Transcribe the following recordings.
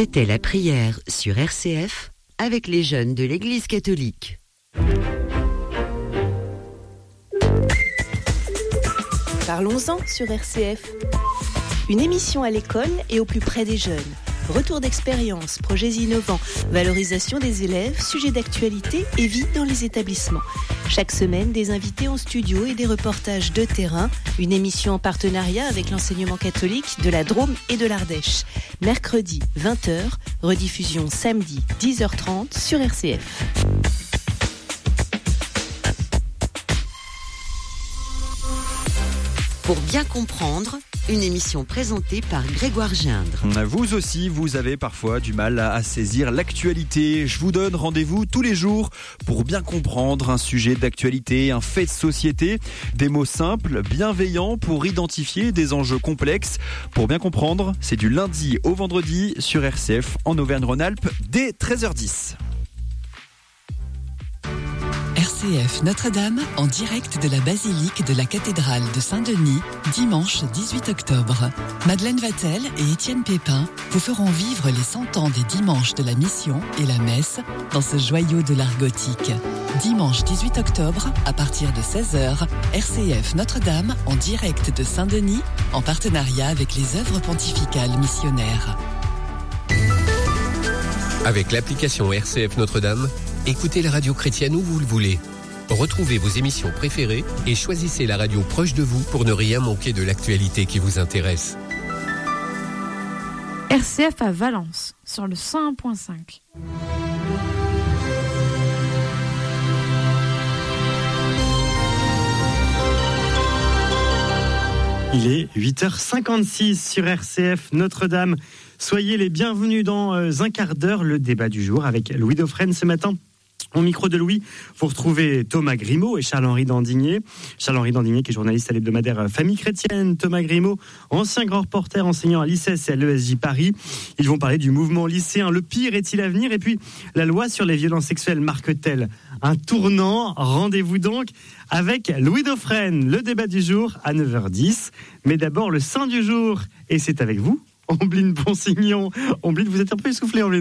C'était la prière sur RCF avec les jeunes de l'Église catholique. Parlons-en sur RCF. Une émission à l'école et au plus près des jeunes. Retour d'expérience, projets innovants, valorisation des élèves, sujets d'actualité et vie dans les établissements. Chaque semaine, des invités en studio et des reportages de terrain. Une émission en partenariat avec l'enseignement catholique de la Drôme et de l'Ardèche. Mercredi 20h, rediffusion samedi 10h30 sur RCF. Pour bien comprendre, une émission présentée par Grégoire Gindre. Vous aussi, vous avez parfois du mal à saisir l'actualité. Je vous donne rendez-vous tous les jours pour bien comprendre un sujet d'actualité, un fait de société. Des mots simples, bienveillants pour identifier des enjeux complexes. Pour bien comprendre, c'est du lundi au vendredi sur RCF en Auvergne-Rhône-Alpes dès 13h10. RCF Notre-Dame en direct de la basilique de la cathédrale de Saint-Denis, dimanche 18 octobre. Madeleine Vatel et Étienne Pépin vous feront vivre les 100 ans des dimanches de la mission et la messe dans ce joyau de l'art gothique. Dimanche 18 octobre, à partir de 16h, RCF Notre-Dame en direct de Saint-Denis, en partenariat avec les œuvres pontificales missionnaires. Avec l'application RCF Notre-Dame, écoutez la radio chrétienne où vous le voulez. Retrouvez vos émissions préférées et choisissez la radio proche de vous pour ne rien manquer de l'actualité qui vous intéresse. RCF à Valence, sur le 101.5. Il est 8h56 sur RCF Notre-Dame. Soyez les bienvenus dans un quart d'heure, le débat du jour avec Louis Dauphren ce matin. Au micro de Louis, vous retrouvez Thomas Grimaud et Charles-Henri Dandigné. Charles-Henri Dandigné qui est journaliste à l'hebdomadaire Famille Chrétienne. Thomas Grimaud, ancien grand reporter enseignant à l'ICES et à l'ESJ Paris. Ils vont parler du mouvement lycéen Le Pire est-il à venir ? Et puis, la loi sur les violences sexuelles marque-t-elle un tournant ? Rendez-vous donc avec Louis Dauphren. Le débat du jour à 9h10. Mais d'abord, le saint du jour. Et c'est avec vous, Ombline Ponsignon. Ombline, vous êtes un peu essoufflée, Ombline ?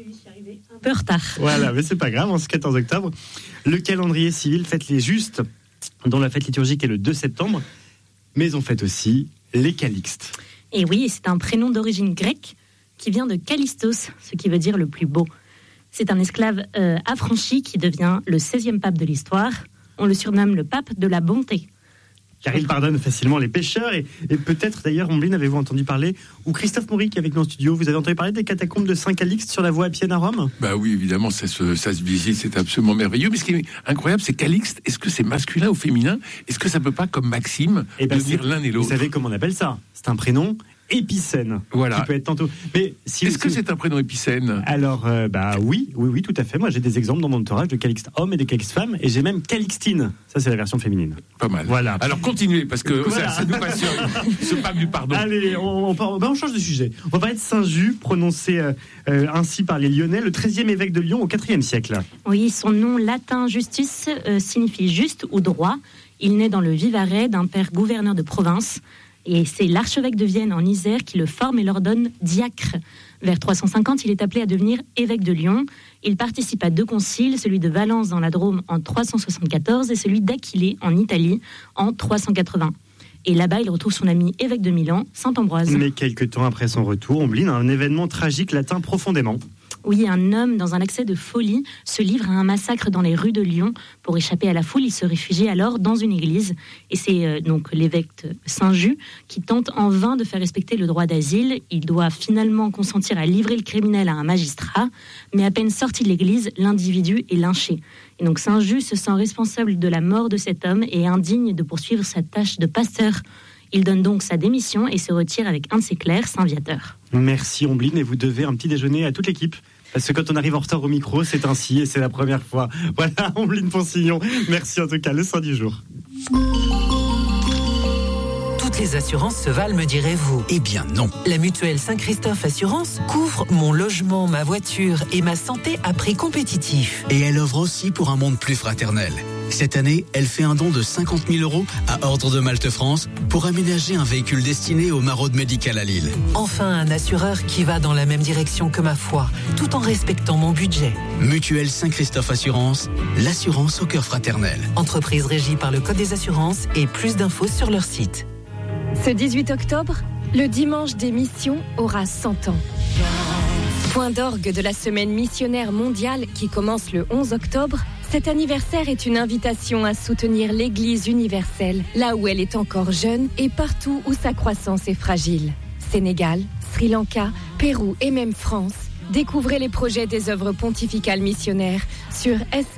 Un peu retard. Voilà, mais c'est pas grave, en ce 14 octobre. Le calendrier civil fête les justes, dont la fête liturgique est le 2 septembre, mais on fête aussi les Calixtes. Et oui, c'est un prénom d'origine grecque qui vient de Callistos, ce qui veut dire le plus beau. C'est un esclave affranchi qui devient le 16e pape de l'histoire. On le surnomme le pape de la bonté. Car il pardonne facilement les pécheurs. Et peut-être d'ailleurs, Ombline, avez-vous entendu parler, ou Christophe Maury qui est avec nous en studio, vous avez entendu parler des catacombes de Saint-Calixte sur la voie Appienne à Rome ? Bah oui, évidemment, ça se visite, c'est absolument merveilleux. Mais ce qui est incroyable, c'est Calixte, est-ce que c'est masculin ou féminin ? Est-ce que ça peut pas, comme Maxime, devenir l'un et l'autre ? Vous savez comment on appelle ça ? C'est un prénom épicène. Voilà. Qui peut être tantôt. Mais est-ce que c'est un prénom épicène ? Alors, oui, tout à fait. Moi, j'ai des exemples dans mon entourage de Calixte hommes et de Calixte femmes, et j'ai même Calixtine. Ça, c'est la version féminine. Pas mal. Voilà. Alors, continuez, parce que voilà. ça nous passionne. Ce pape du pardon. Allez, on change de sujet. On va parler de Saint-Just, prononcé ainsi par les Lyonnais, le 13e évêque de Lyon au IVe siècle. Oui, son nom latin Justus signifie juste ou droit. Il naît dans le Vivarais d'un père gouverneur de province. Et c'est l'archevêque de Vienne en Isère qui le forme et l'ordonne diacre. Vers 350, il est appelé à devenir évêque de Lyon. Il participe à 2 conciles, celui de Valence dans la Drôme en 374 et celui d'Aquilée en Italie en 380. Et là-bas, il retrouve son ami évêque de Milan, saint Ambroise. Mais quelques temps après son retour, Ombline, un événement tragique l'atteint profondément. Oui, un homme, dans un accès de folie, se livre à un massacre dans les rues de Lyon. Pour échapper à la foule, il se réfugie alors dans une église. Et c'est donc l'évêque Saint-Just qui tente en vain de faire respecter le droit d'asile. Il doit finalement consentir à livrer le criminel à un magistrat. Mais à peine sorti de l'église, l'individu est lynché. Et donc Saint-Just se sent responsable de la mort de cet homme et indigne de poursuivre sa tâche de pasteur. Il donne donc sa démission et se retire avec un de ses clercs, Saint Viateur. Merci Ombline, et vous devez un petit déjeuner à toute l'équipe. Parce que quand on arrive en retard au micro, c'est ainsi et c'est la première fois. Voilà, Ombline Ponsignon. Merci en tout cas, le saint du jour. Toute toutes les assurances se valent, me direz-vous. Eh bien non. La mutuelle Saint-Christophe Assurance couvre mon logement, ma voiture et ma santé à prix compétitif. Et elle œuvre aussi pour un monde plus fraternel. Cette année, elle fait un don de 50 000 € à Ordre de Malte France pour aménager un véhicule destiné aux maraudes médicales à Lille. Enfin, un assureur qui va dans la même direction que ma foi, tout en respectant mon budget. Mutuelle Saint-Christophe Assurance, l'assurance au cœur fraternel. Entreprise régie par le Code des assurances et plus d'infos sur leur site. Ce 18 octobre, le dimanche des missions aura 100 ans. Point d'orgue de la semaine missionnaire mondiale qui commence le 11 octobre, cet anniversaire est une invitation à soutenir l'Église universelle, là où elle est encore jeune et partout où sa croissance est fragile. Sénégal, Sri Lanka, Pérou et même France. Découvrez les projets des œuvres pontificales missionnaires sur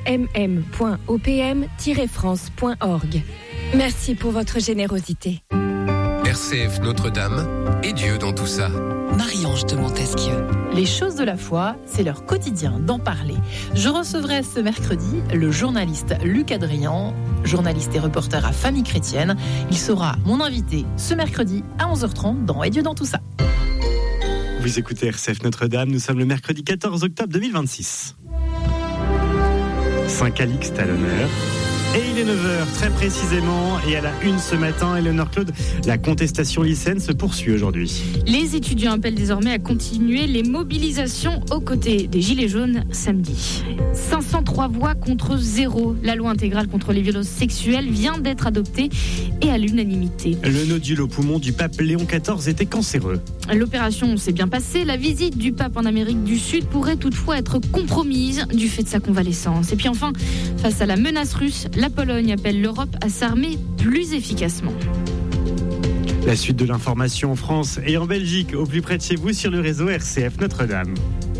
smm.opm-france.org. Merci pour votre générosité. RCF Notre-Dame et Dieu dans tout ça. Marie-Ange de Montesquieu. Les choses de la foi, c'est leur quotidien d'en parler. Je recevrai ce mercredi le journaliste Luc Adrian, journaliste et reporter à Famille Chrétienne. Il sera mon invité ce mercredi à 11h30 dans Et Dieu dans tout ça. Vous écoutez RCF Notre-Dame, nous sommes le mercredi 14 octobre 2026. Saint-Calixte à l'honneur. Et il est 9h très précisément, et à la une ce matin, Éléonore Claude, la contestation lycéenne se poursuit aujourd'hui. Les étudiants appellent désormais à continuer les mobilisations aux côtés des Gilets jaunes samedi. 503 voix contre 0. La loi intégrale contre les violences sexuelles vient d'être adoptée et à l'unanimité. Le nodule au poumon du pape Léon XIV était cancéreux. L'opération s'est bien passée. La visite du pape en Amérique du Sud pourrait toutefois être compromise du fait de sa convalescence. Et puis enfin, face à la menace russe, la Pologne appelle l'Europe à s'armer plus efficacement. La suite de l'information en France et en Belgique, au plus près de chez vous sur le réseau RCF Notre-Dame.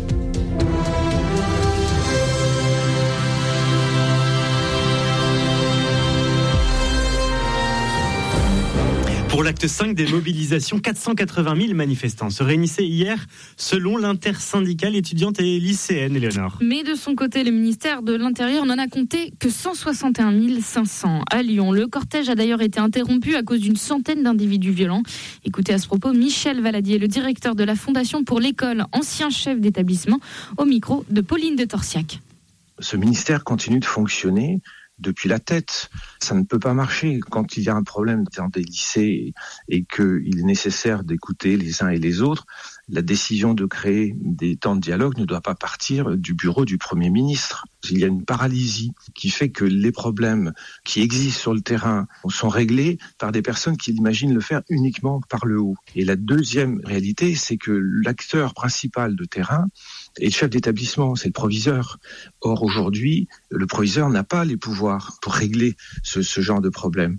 Pour l'acte 5 des mobilisations, 480 000 manifestants se réunissaient hier selon l'intersyndicale étudiante et lycéenne, Éléonore. Mais de son côté, le ministère de l'Intérieur n'en a compté que 161 500 à Lyon. Le cortège a d'ailleurs été interrompu à cause d'une centaine d'individus violents. Écoutez à ce propos Michel Valadier, le directeur de la Fondation pour l'école, ancien chef d'établissement, au micro de Pauline de Torsiac. Ce ministère continue de fonctionner depuis la tête. Ça ne peut pas marcher quand il y a un problème dans des lycées et qu'il est nécessaire d'écouter les uns et les autres. La décision de créer des temps de dialogue ne doit pas partir du bureau du Premier ministre. Il y a une paralysie qui fait que les problèmes qui existent sur le terrain sont réglés par des personnes qui imaginent le faire uniquement par le haut. Et la deuxième réalité, c'est que l'acteur principal de terrain est le chef d'établissement, c'est le proviseur. Or, aujourd'hui, le proviseur n'a pas les pouvoirs pour régler ce genre de problème.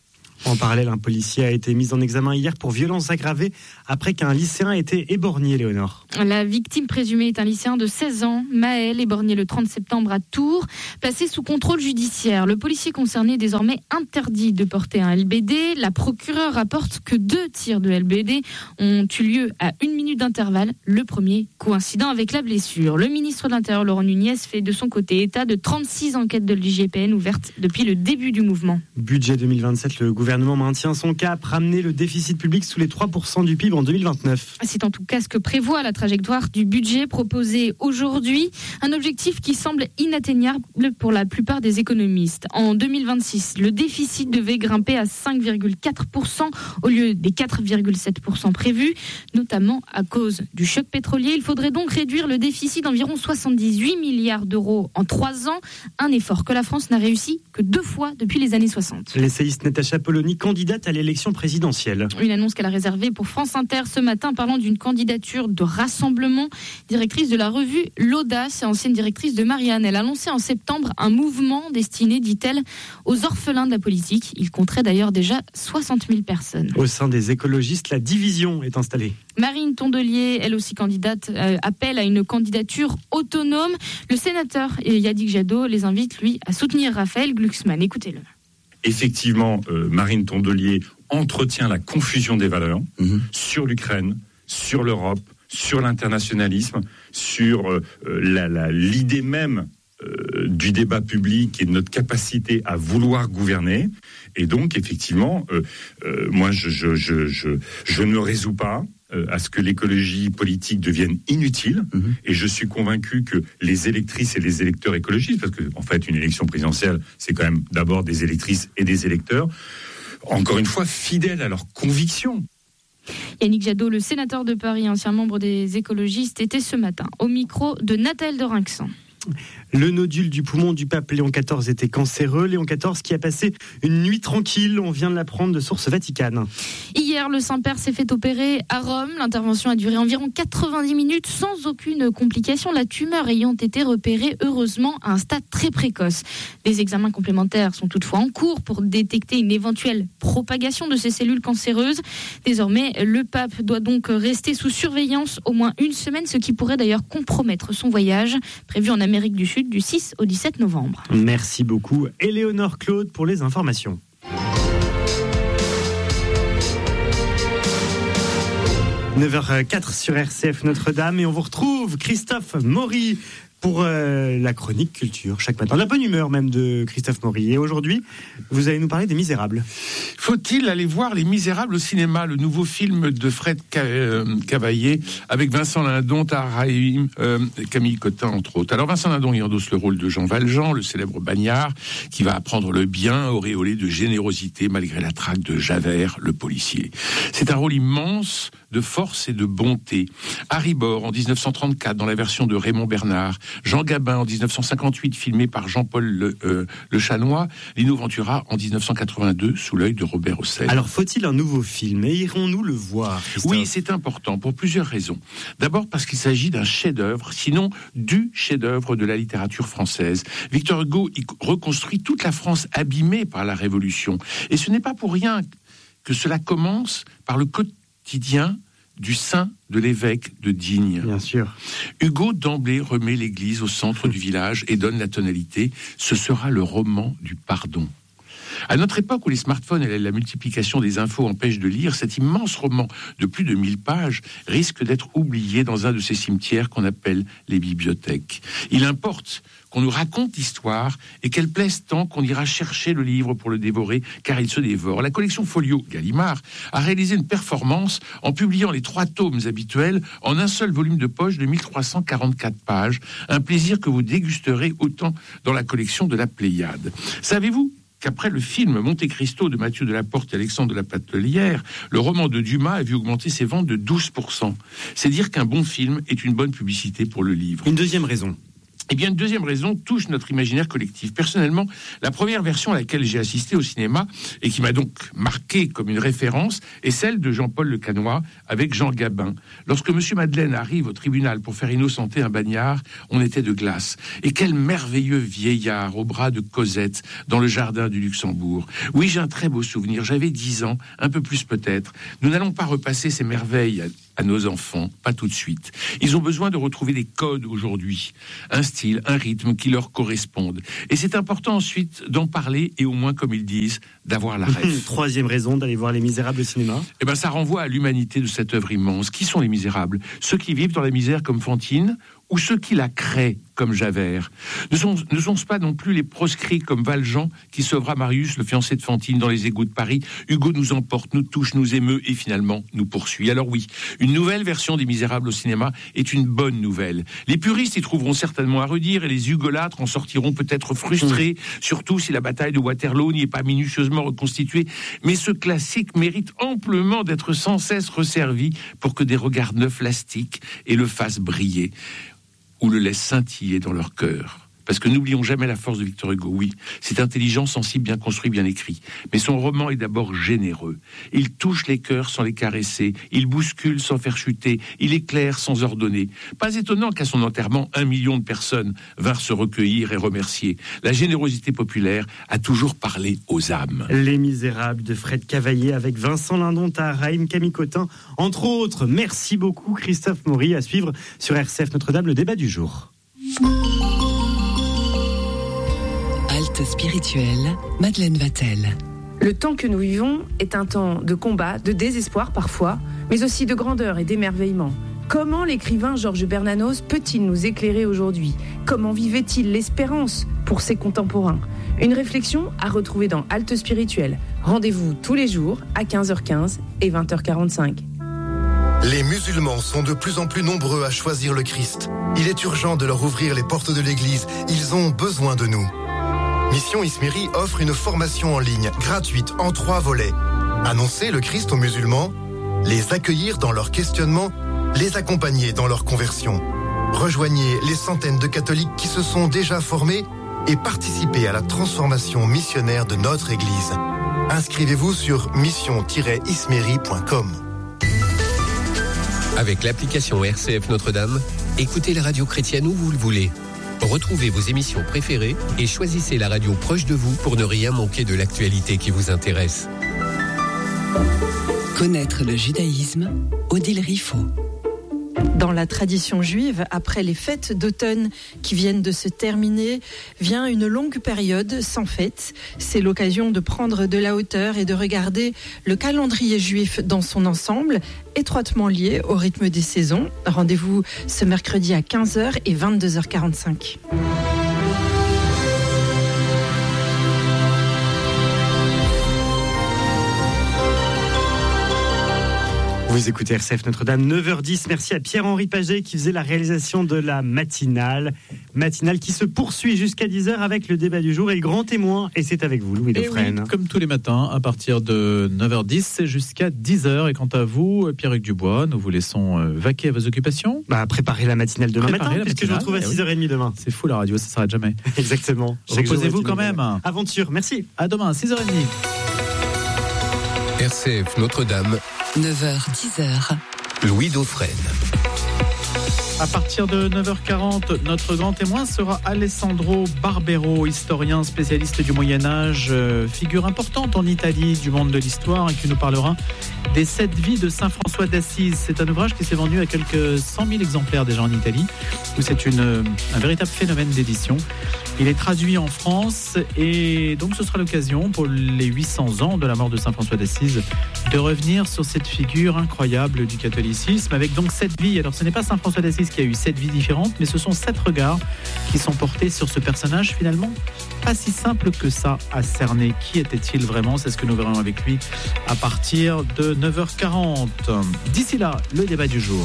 En parallèle, un policier a été mis en examen hier pour violences aggravées après qu'un lycéen ait été éborgné, Éléonore. La victime présumée est un lycéen de 16 ans, Maël, éborgné le 30 septembre à Tours, placé sous contrôle judiciaire. Le policier concerné est désormais interdit de porter un LBD. La procureure rapporte que 2 tirs de LBD ont eu lieu à 1 minute d'intervalle, le premier coïncidant avec la blessure. Le ministre de l'Intérieur, Laurent Nunez, fait de son côté état de 36 enquêtes de l'IGPN ouvertes depuis le début du mouvement. Budget 2027, le gouvernement maintient son cap, ramener le déficit public sous les 3% du PIB en 2029. C'est en tout cas ce que prévoit la trajectoire du budget proposé aujourd'hui. Un objectif qui semble inatteignable pour la plupart des économistes. En 2026, le déficit devait grimper à 5,4% au lieu des 4,7% prévus, notamment à cause du choc pétrolier. Il faudrait donc réduire le déficit d'environ 78 milliards d'euros en 3 ans, un effort que la France n'a réussi que 2 fois depuis les années 60. L'essayiste Natacha Polony, candidate à l'élection présidentielle. Une annonce qu'elle a réservée pour France Inter ce matin, parlant d'une candidature de rassemblement. Directrice de la revue L'Audace et ancienne directrice de Marianne. Elle a lancé en septembre un mouvement destiné, dit-elle, aux orphelins de la politique. Il compterait d'ailleurs déjà 60 000 personnes. Au sein des écologistes, la division est installée. Marine Tondelier, elle aussi candidate, appelle à une candidature autonome. Le sénateur Yannick Jadot les invite, lui, à soutenir Raphaël Glucksmann. Écoutez-le. Effectivement, Marine Tondelier entretient la confusion des valeurs sur l'Ukraine, sur l'Europe, sur l'internationalisme, sur l'idée même du débat public et de notre capacité à vouloir gouverner. Et donc, effectivement, moi, je ne me résous pas à ce que l'écologie politique devienne inutile. Et je suis convaincu que les électrices et les électeurs écologistes, parce que en fait, une élection présidentielle, c'est quand même d'abord des électrices et des électeurs, encore une fois, fidèles à leurs convictions. Yannick Jadot, le sénateur de Paris, ancien membre des écologistes, était ce matin au micro de Nathalie de Rinxan. Le nodule du poumon du pape Léon XIV était cancéreux. Léon XIV qui a passé une nuit tranquille, on vient de l'apprendre de sources vaticanes. Hier, le Saint-Père s'est fait opérer à Rome. L'intervention a duré environ 90 minutes sans aucune complication, la tumeur ayant été repérée heureusement à un stade très précoce. Des examens complémentaires sont toutefois en cours pour détecter une éventuelle propagation de ces cellules cancéreuses. Désormais, le pape doit donc rester sous surveillance au moins une semaine, ce qui pourrait d'ailleurs compromettre son voyage prévu en Amérique du Sud du 6 au 17 novembre. Merci beaucoup, Éléonore Claude, pour les informations. « 9h04 sur RCF Notre-Dame et on vous retrouve Christophe Maury pour la chronique culture chaque matin. La bonne humeur même de Christophe Maury. Et aujourd'hui, vous allez nous parler des Misérables. Faut-il aller voir Les Misérables au cinéma, le nouveau film de Fred Cavaillé avec Vincent Lindon, Tahar Rahim, Camille Cotin entre autres. Alors Vincent Lindon, il endosse le rôle de Jean Valjean, le célèbre bagnard qui va apprendre le bien auréolé de générosité malgré la traque de Javert, le policier. C'est un rôle immense de force et de bonté. Harry Bor en 1934 dans la version de Raymond Bernard, Jean Gabin en 1958 filmé par Jean-Paul Le Chanois, Lino Ventura en 1982 sous l'œil de Robert Hossein. Alors faut-il un nouveau film et irons-nous le voir, Christophe ? Oui, c'est important pour plusieurs raisons. D'abord parce qu'il s'agit d'un chef-d'œuvre, sinon du chef-d'œuvre de la littérature française. Victor Hugo y reconstruit toute la France abîmée par la Révolution. Et ce n'est pas pour rien que cela commence par le quotidien du saint de l'évêque de Digne. Bien sûr. Hugo d'emblée remet l'église au centre du village et donne la tonalité. Ce sera le roman du pardon. À notre époque où les smartphones et la multiplication des infos empêchent de lire, cet immense roman de plus de 1000 pages risque d'être oublié dans un de ces cimetières qu'on appelle les bibliothèques. Il importe qu'on nous raconte l'histoire et qu'elle plaise tant qu'on ira chercher le livre pour le dévorer, car il se dévore. La collection Folio Gallimard a réalisé une performance en publiant les 3 tomes habituels en un seul volume de poche de 1344 pages. Un plaisir que vous dégusterez autant dans la collection de la Pléiade. Savez-vous qu'après le film Monte Cristo de Mathieu Delaporte et Alexandre de la Patelière, le roman de Dumas a vu augmenter ses ventes de 12%. C'est dire qu'un bon film est une bonne publicité pour le livre. Une deuxième raison. Eh bien, une deuxième raison touche notre imaginaire collectif. Personnellement, la première version à laquelle j'ai assisté au cinéma et qui m'a donc marqué comme une référence est celle de Jean-Paul Le Canois avec Jean Gabin. Lorsque M. Madeleine arrive au tribunal pour faire innocenter un bagnard, on était de glace. Et quel merveilleux vieillard au bras de Cosette dans le jardin du Luxembourg. Oui, j'ai un très beau souvenir. J'avais 10 ans, un peu plus peut-être. Nous n'allons pas repasser ces merveilles à nos enfants, pas tout de suite. Ils ont besoin de retrouver des codes aujourd'hui, un style, un rythme qui leur correspondent. Et c'est important ensuite d'en parler et au moins, comme ils disent, d'avoir la rêve. Troisième raison d'aller voir Les Misérables au cinéma. Eh ben, ça renvoie à l'humanité de cette œuvre immense. Qui sont les misérables ? Ceux qui vivent dans la misère comme Fantine ou ceux qui la créent comme Javert. Ne sont-ce pas non plus les proscrits comme Valjean qui sauvera Marius, le fiancé de Fantine, dans les égouts de Paris. Hugo nous emporte, nous touche, nous émeut et finalement nous poursuit. Alors oui, une nouvelle version des Misérables au cinéma est une bonne nouvelle. Les puristes y trouveront certainement à redire et les hugolâtres en sortiront peut-être frustrés, surtout si la bataille de Waterloo n'y est pas minutieusement reconstituée. Mais ce classique mérite amplement d'être sans cesse resservi pour que des regards neufs l'astiquent et le fassent briller ou le laissent scintiller dans leur cœur. Parce que n'oublions jamais la force de Victor Hugo. Oui, c'est intelligent, sensible, bien construit, bien écrit. Mais son roman est d'abord généreux. Il touche les cœurs sans les caresser. Il bouscule sans faire chuter. Il éclaire sans ordonner. Pas étonnant qu'à son enterrement, 1 million de personnes vinrent se recueillir et remercier. La générosité populaire a toujours parlé aux âmes. Les Misérables de Fred Cavaillé avec Vincent Lindon, Tahar Rahim, Camille Cotin, entre autres. Merci beaucoup Christophe Maury. À suivre sur RCF Notre-Dame, le débat du jour. Halte spirituelle, Madeleine Vatel. Le temps que nous vivons est un temps de combat, de désespoir parfois, mais aussi de grandeur et d'émerveillement. Comment l'écrivain Georges Bernanos peut-il nous éclairer aujourd'hui ? Comment vivait-il l'espérance pour ses contemporains ? Une réflexion à retrouver dans Halte Spirituelle. Rendez-vous tous les jours à 15h15 et 20h45. Les musulmans sont de plus en plus nombreux à choisir le Christ. Il est urgent de leur ouvrir les portes de l'Église. Ils ont besoin de nous. Mission Ismiri offre une formation en ligne, gratuite, en 3 volets. Annoncer le Christ aux musulmans, les accueillir dans leur questionnement, les accompagner dans leur conversion. Rejoignez les centaines de catholiques qui se sont déjà formés et participez à la transformation missionnaire de notre Église. Inscrivez-vous sur mission-ismiri.com. Avec l'application RCF Notre-Dame, écoutez la radio chrétienne où vous le voulez. Retrouvez vos émissions préférées et choisissez la radio proche de vous pour ne rien manquer de l'actualité qui vous intéresse. Connaître le judaïsme, Odile Riffaut. Dans la tradition juive, après les fêtes d'automne qui viennent de se terminer, vient une longue période sans fête. C'est l'occasion de prendre de la hauteur et de regarder le calendrier juif dans son ensemble, étroitement lié au rythme des saisons. Rendez-vous ce mercredi à 15h et 22h45. Vous écoutez RCF Notre-Dame, 9h10. Merci à Pierre-Henri Paget qui faisait la réalisation de la matinale qui se poursuit jusqu'à 10h avec le débat du jour et le grand témoin. Et c'est avec vous, Louis Dauphren. Oui, comme tous les matins, à partir de 9h10, c'est jusqu'à 10h. Et quant à vous, Pierre-Hugues Dubois, nous vous laissons vaquer à vos occupations. Préparer la matinale demain matin, puisque je vous retrouve à 6h30 demain. C'est fou la radio, ça ne s'arrête jamais. Exactement. Reposez-vous quand même. Aventure, merci. À demain, 6h30. RCF Notre-Dame. 9h-10h. Louis Dauphren. À partir de 9h40, notre grand témoin sera Alessandro Barbero, historien spécialiste du Moyen-Âge, figure importante en Italie du monde de l'histoire et qui nous parlera des 7 vies de Saint François d'Assise. C'est un ouvrage qui s'est vendu à quelques 100 000 exemplaires déjà en Italie, où c'est un véritable phénomène d'édition. Il est traduit en France et donc ce sera l'occasion pour les 800 ans de la mort de Saint François d'Assise de revenir sur cette figure incroyable du catholicisme avec donc 7 vies. Alors ce n'est pas Saint François d'Assise qui a eu 7 vies différentes, mais ce sont 7 regards qui sont portés sur ce personnage finalement pas si simple que ça à cerner. Qui était-il vraiment ? C'est ce que nous verrons avec lui à partir de 9h40. D'ici là, le débat du jour.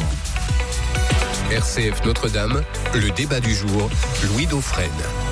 RCF Notre-Dame, le débat du jour, Louis Dauphren.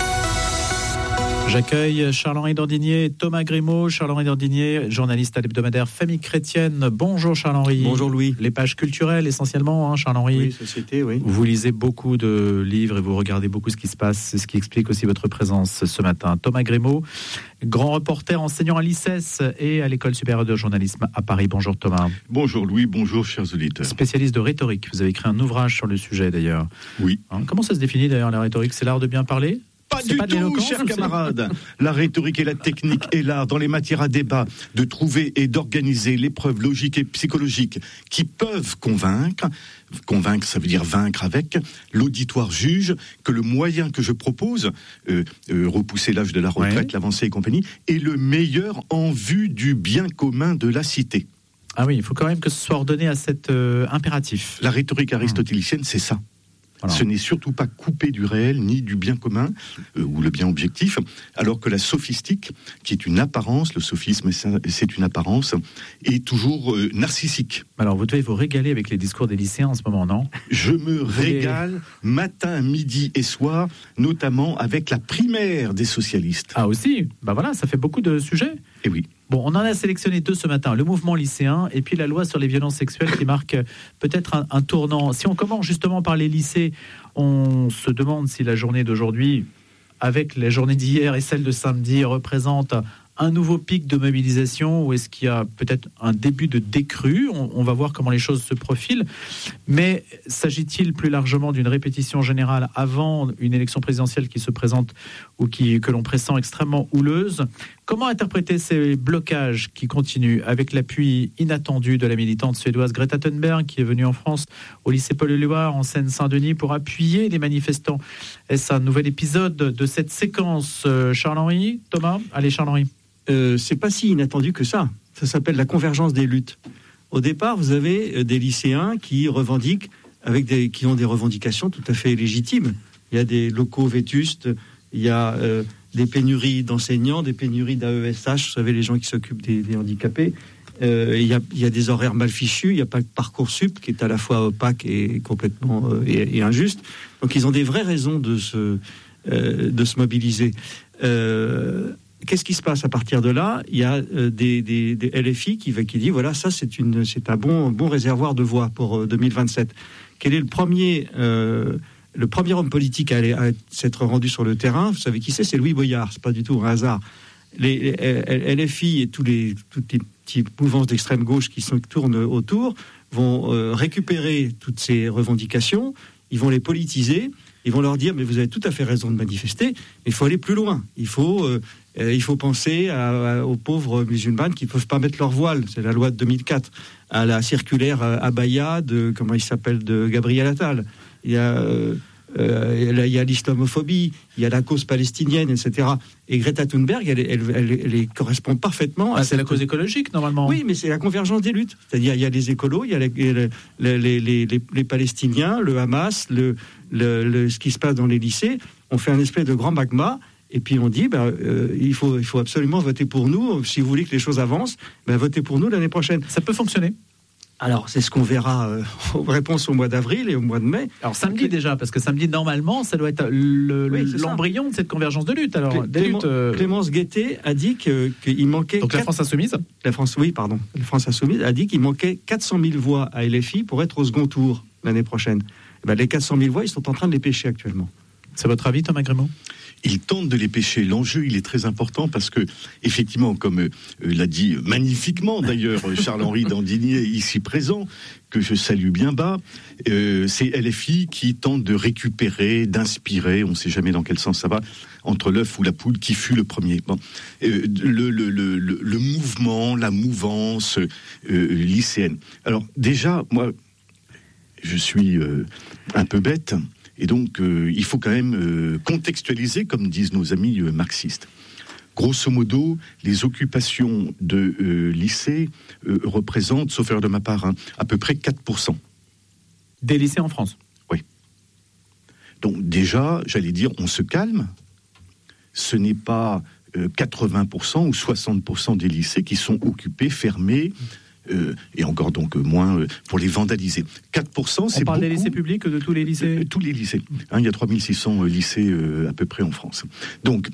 J'accueille Charles-Henri Dandinier et Thomas Grimaud. Charles-Henri Dandinier, journaliste à l'hebdomadaire Famille Chrétienne. Bonjour Charles-Henri. Bonjour Louis. Les pages culturelles essentiellement, Charles-Henri. Oui, société, oui. Vous lisez beaucoup de livres et vous regardez beaucoup ce qui se passe. C'est ce qui explique aussi votre présence ce matin. Thomas Grimaud, grand reporter enseignant à l'ICES et à l'École supérieure de journalisme à Paris. Bonjour Thomas. Bonjour Louis, bonjour chers auditeurs. Spécialiste de rhétorique. Vous avez écrit un ouvrage sur le sujet d'ailleurs. Oui. Comment ça se définit d'ailleurs la rhétorique ? C'est l'art de bien parler ? Pas du tout, chers camarades. La rhétorique et la technique et l'art dans les matières à débat, de trouver et d'organiser les preuves logiques et psychologiques qui peuvent convaincre. Convaincre, ça veut dire vaincre avec. L'auditoire juge que le moyen que je propose, repousser l'âge de la retraite, l'avancée et compagnie, est le meilleur en vue du bien commun de la cité. Ah oui, il faut quand même que ce soit ordonné à cet impératif. La rhétorique aristotélicienne, c'est ça. Voilà. Ce n'est surtout pas coupé du réel ni du bien commun ou le bien objectif, alors que la sophistique, qui est une apparence, le sophisme c'est une apparence, est toujours narcissique. Alors vous devez vous régaler avec les discours des lycéens en ce moment, non ? Je me régale matin, midi et soir, notamment avec la primaire des socialistes. Ah aussi ? Bah voilà, ça fait beaucoup de sujets. Et oui. Bon, on en a sélectionné 2 ce matin, le mouvement lycéen et puis la loi sur les violences sexuelles qui marque peut-être un tournant. Si on commence justement par les lycées, on se demande si la journée d'aujourd'hui, avec la journée d'hier et celle de samedi, représente un nouveau pic de mobilisation ou est-ce qu'il y a peut-être un début de décrue ? On va voir comment les choses se profilent. Mais s'agit-il plus largement d'une répétition générale avant une élection présidentielle qui se présente ou que l'on pressent extrêmement houleuse ? Comment interpréter ces blocages qui continuent avec l'appui inattendu de la militante suédoise Greta Thunberg qui est venue en France au lycée Paul-Éluard en Seine-Saint-Denis pour appuyer les manifestants ? Est-ce un nouvel épisode de cette séquence ? Charles-Henri, Thomas ? Allez Charles-Henri. C'est pas si inattendu que ça. Ça s'appelle la convergence des luttes. Au départ, vous avez des lycéens qui revendiquent qui ont des revendications tout à fait légitimes. Il y a des locaux vétustes, il y a des pénuries d'enseignants, des pénuries d'AESH, vous savez, les gens qui s'occupent des handicapés. Il y a des horaires mal fichus, il n'y a pas que Parcoursup qui est à la fois opaque et complètement et injuste. Donc ils ont des vraies raisons de se mobiliser. Qu'est-ce qui se passe à partir de là? Il y a des LFI qui dit voilà, ça c'est un bon réservoir de voix pour 2027. Quel est le premier homme politique à s'être rendu sur le terrain? Vous savez qui c'est? C'est Louis Boyard. C'est pas du tout un hasard. Les LFI et toutes les petites mouvances d'extrême gauche qui tournent autour vont récupérer toutes ces revendications, ils vont les politiser, ils vont leur dire mais vous avez tout à fait raison de manifester, mais il faut aller plus loin, il faut penser aux pauvres musulmanes qui ne peuvent pas mettre leur voile, c'est la loi de 2004, à la circulaire abaya de Gabriel Attal, il y a l'islamophobie, il y a la cause palestinienne, etc. Et Greta Thunberg, elle correspond parfaitement à... c'est la cause écologique, normalement. Oui, mais c'est la convergence des luttes. C'est-à-dire, il y a les écolos, il y a les Palestiniens, le Hamas, ce qui se passe dans les lycées. On fait un espèce de grand magma, et puis on dit, il faut absolument voter pour nous. Si vous voulez que les choses avancent, votez pour nous l'année prochaine. Ça peut fonctionner? Alors, c'est ce qu'on verra en réponse au mois d'avril et au mois de mai. Alors, samedi déjà, parce que samedi, normalement, ça doit être l'embryon de cette convergence de lutte. Alors, Clémence Guettet a dit qu'il manquait... Donc, la France Insoumise La France Insoumise a dit qu'il manquait 400 000 voix à LFI pour être au second tour l'année prochaine. Les 400 000 voix, ils sont en train de les pêcher actuellement. C'est votre avis, Thomas Grémaud? Ils tentent de les pêcher. L'enjeu, il est très important parce que, effectivement, comme l'a dit magnifiquement d'ailleurs Charles-Henri Dandinier, ici présent, que je salue bien bas, c'est LFI qui tente de récupérer, d'inspirer, on ne sait jamais dans quel sens ça va, entre l'œuf ou la poule, qui fut le premier. Bon. Le mouvement, la mouvance lycéenne. Alors déjà, moi, je suis un peu bête. Et donc, il faut quand même contextualiser, comme disent nos amis marxistes. Grosso modo, les occupations de lycées représentent, sauf erreur de ma part, à peu près 4%. Des lycées en France? Oui. Donc déjà, j'allais dire, on se calme. Ce n'est pas 80% ou 60% des lycées qui sont occupés, fermés, et encore donc moins pour les vandaliser. 4%, c'est on parle beaucoup. Des lycées publics, de tous les lycées? Tous les lycées. Il y a 3600 lycées à peu près en France. Donc,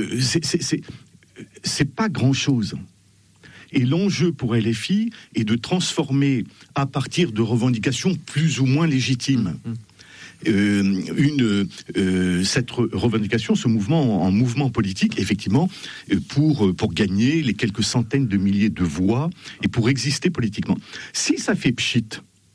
c'est pas grand-chose. Et l'enjeu pour LFI est de transformer, à partir de revendications plus ou moins légitimes, cette revendication, ce mouvement en mouvement politique, effectivement, pour gagner les quelques centaines de milliers de voix et pour exister politiquement. Si ça fait pchit,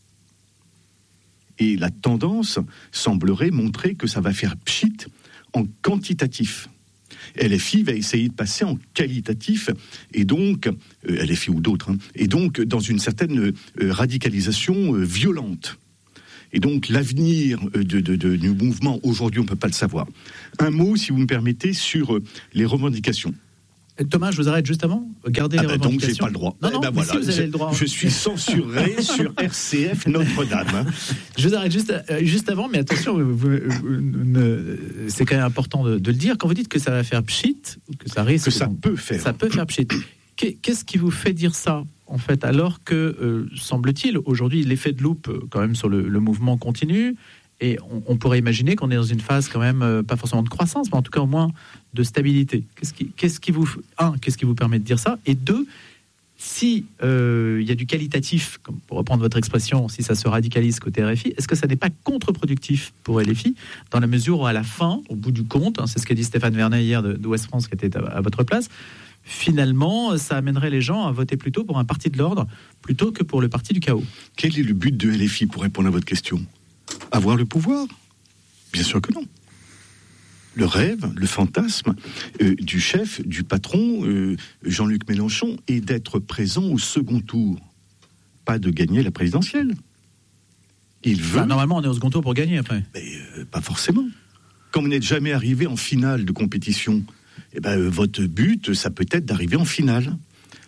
et la tendance semblerait montrer que ça va faire pchit en quantitatif. LFI va essayer de passer en qualitatif, et donc, LFI ou d'autres, et donc dans une certaine radicalisation violente. Et donc, l'avenir du mouvement, aujourd'hui, on ne peut pas le savoir. Un mot, si vous me permettez, sur les revendications. Thomas, je vous arrête juste avant. Gardez les revendications. Donc, j'ai pas le droit. Non, mais voilà, si vous avez le droit. Je suis censuré sur RCF Notre-Dame. Je vous arrête juste avant, mais attention, c'est quand même important de le dire. Quand vous dites que ça va faire pchit, que ça risque... Que ça peut faire. Ça peut faire pchit. Qu'est-ce qui vous fait dire ça, en fait, alors que, semble-t-il, aujourd'hui, l'effet de loupe, quand même, sur le mouvement continue, et on pourrait imaginer qu'on est dans une phase, quand même, pas forcément de croissance, mais en tout cas, au moins, de stabilité. Qu'est-ce qui vous permet de dire ça? Et deux, si il y a du qualitatif, comme pour reprendre votre expression, si ça se radicalise côté RFI, est-ce que ça n'est pas contre-productif pour LFI, dans la mesure où, à la fin, au bout du compte, c'est ce qu'a dit Stéphane Vernet hier de Ouest France, qui était à votre place, finalement, ça amènerait les gens à voter plutôt pour un parti de l'ordre, plutôt que pour le parti du chaos. Quel est le but de LFI, pour répondre à votre question? Avoir le pouvoir? Bien sûr que non. Le rêve, le fantasme du chef, du patron, Jean-Luc Mélenchon, est d'être présent au second tour. Pas de gagner la présidentielle. Il veut... normalement, on est au second tour pour gagner, après. Mais, pas forcément. Quand vous n'êtes jamais arrivé en finale de compétition, votre but, ça peut être d'arriver en finale.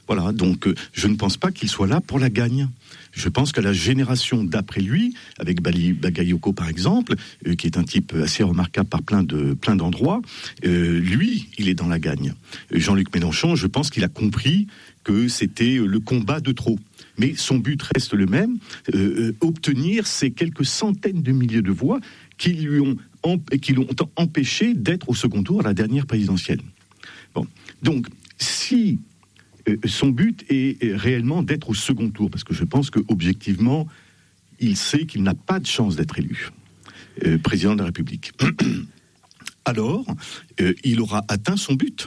Voilà, donc je ne pense pas qu'il soit là pour la gagne. Je pense que la génération d'après lui, avec Bagayoko par exemple, qui est un type assez remarquable par plein d'endroits, lui, il est dans la gagne. Jean-Luc Mélenchon, je pense qu'il a compris que c'était le combat de trop. Mais son but reste le même, obtenir ces quelques centaines de milliers de voix qui l'ont empêché d'être au second tour à la dernière présidentielle. Bon, donc si son but est réellement d'être au second tour, parce que je pense qu'objectivement, il sait qu'il n'a pas de chance d'être élu président de la République. Alors, il aura atteint son but.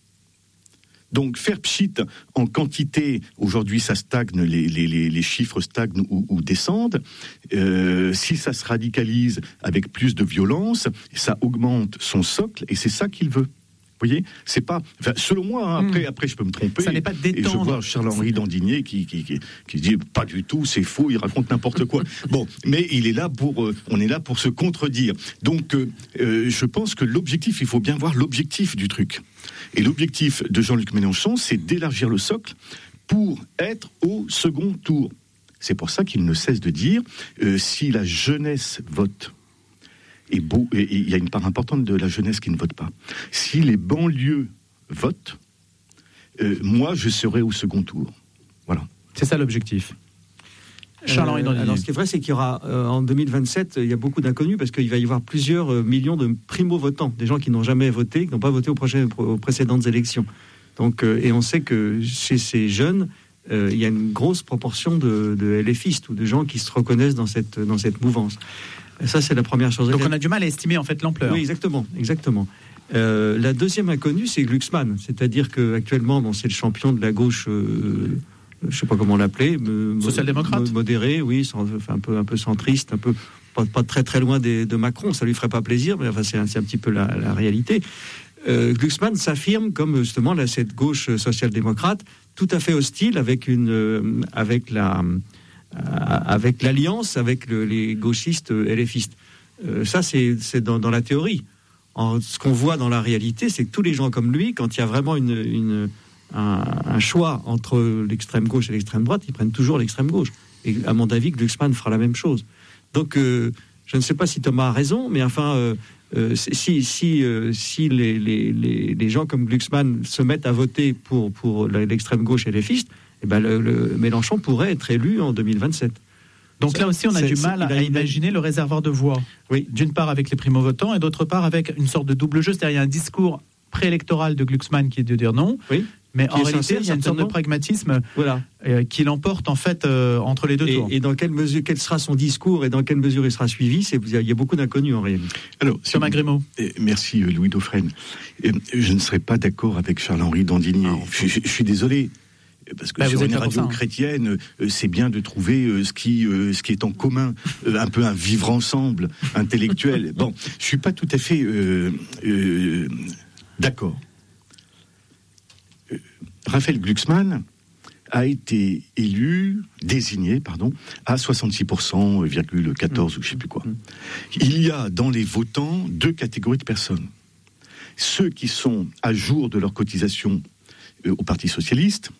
Donc, faire pchit en quantité, aujourd'hui ça stagne, les chiffres stagnent ou descendent. Si ça se radicalise avec plus de violence, ça augmente son socle, et c'est ça qu'il veut. Vous voyez, c'est pas. Enfin, selon moi, hein, après, je peux me tromper. Ça n'est pas d'étendre. Et je vois Charles-Henri Dandigné qui dit pas du tout, c'est faux, il raconte n'importe quoi. Bon, mais il est là on est là pour se contredire. Donc, je pense que l'objectif, il faut bien voir l'objectif du truc. Et l'objectif de Jean-Luc Mélenchon, c'est d'élargir le socle pour être au second tour. C'est pour ça qu'il ne cesse de dire si la jeunesse vote. Et il y a une part importante de la jeunesse qui ne vote pas. Si les banlieues votent, moi, je serai au second tour. Voilà. C'est ça l'objectif. Charles-Henri Dandigné. Alors, ce qui est vrai, c'est qu'il y aura, en 2027, il y a beaucoup d'inconnus, parce qu'il va y avoir plusieurs millions de primo-votants, des gens qui n'ont jamais voté, qui n'ont pas voté aux précédentes élections. Donc, et on sait que chez ces jeunes, il y a une grosse proportion de LFistes, ou de gens qui se reconnaissent dans cette mouvance. Ça, c'est la première chose. Donc on a du mal à estimer en fait l'ampleur. Oui, exactement. La deuxième inconnue, c'est Glucksmann. C'est-à-dire qu'actuellement, c'est le champion de la gauche, je ne sais pas comment l'appeler. Social-démocrate. Modéré, oui, un peu centriste, un peu pas très très loin de Macron. Ça lui ferait pas plaisir, mais enfin, c'est un petit peu la réalité. Glucksmann s'affirme comme justement cette gauche social-démocrate, tout à fait hostile avec l'alliance avec les gauchistes LFistes. Ça, c'est dans la théorie. Ce qu'on voit dans la réalité, c'est que tous les gens comme lui, quand il y a vraiment un choix entre l'extrême gauche et l'extrême droite, ils prennent toujours l'extrême gauche. Et à mon avis, Glucksmann fera la même chose. Donc, je ne sais pas si Thomas a raison, mais enfin, si les gens comme Glucksmann se mettent à voter pour l'extrême gauche LFiste, eh ben le Mélenchon pourrait être élu en 2027. Donc là aussi, on a du mal à imaginer le réservoir de voix. Oui. D'une part avec les primo-votants et d'autre part avec une sorte de double jeu. C'est-à-dire il y a un discours préélectoral de Glucksmann qui est de dire non. Oui. Mais en réalité, il y a une sorte de pragmatisme qui l'emporte en fait entre les deux tours. Et dans quelle mesure, quel sera son discours et dans quelle mesure il sera suivi, il y a beaucoup d'inconnus en réalité. Alors, Thomas Grimaud. Merci Louis Dauphren. Je ne serais pas d'accord avec Charles-Henri Dandigné. Je suis désolé. Parce que sur une radio chrétienne, c'est bien de trouver ce qui est en commun, un peu un vivre ensemble intellectuel. Bon, je suis pas tout à fait d'accord. Raphaël Glucksmann a été désigné à 66,14% ou je sais plus quoi. Il y a dans les votants deux catégories de personnes. Ceux qui sont à jour de leur cotisation au Parti socialiste